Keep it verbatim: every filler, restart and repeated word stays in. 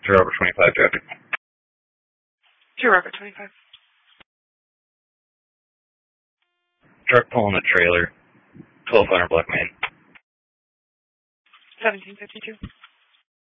Zero over twenty-five traffic. Zero over twenty-five. Truck pulling a trailer. twelve hundred Black Main. seventeen fifty-two.